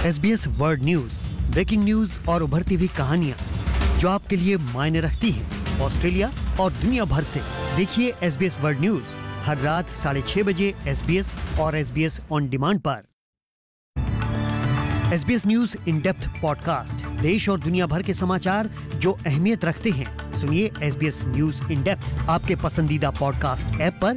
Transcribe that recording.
SBS world news, breaking news और उभरती हुई कहानियाँ जो आपके लिए मायने रखती हैं। ऑस्ट्रेलिया और दुनिया भर से देखिए SBS वर्ल्ड न्यूज हर रात 6:30 बजे SBS और SBS ऑन डिमांड पर। SBS news in depth podcast, देश और दुनिया भर के समाचार जो अहमियत रखते हैं। सुनिए SBS न्यूज इन डेप्थ आपके पसंदीदा पॉडकास्ट ऐप पर